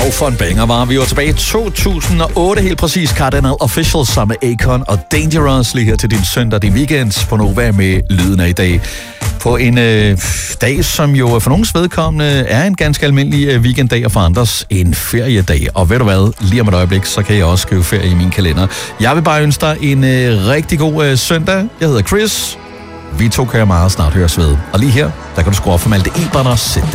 Og for en banger var vi jo tilbage i 2008, helt præcis. Cardinal Official sammen med Akon og Dangerous lige her til din søndag, din weekend på Nova med lyden af i dag. På en dag, som jo for nogens vedkommende er en ganske almindelig weekenddag, og for andres en feriedag. Og ved du hvad, lige om et øjeblik, så kan jeg også skrive ferie i min kalender. Jeg vil bare ønske dig en rigtig god søndag. Jeg hedder Chris. Vi to kan meget snart høres ved. Og lige her, der kan du skrue op for Malte Ebert og sætte